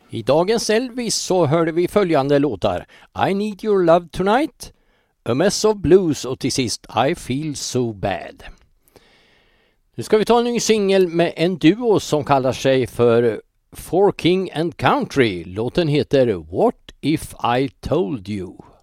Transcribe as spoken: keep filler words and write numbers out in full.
I dagens Elvis så hörde vi följande låtar: I Need Your Love Tonight, A Mess of Blues och till sist I Feel So Bad. Nu ska vi ta en ny singel med en duo som kallar sig för For King and Country. Låten heter What If I Told You.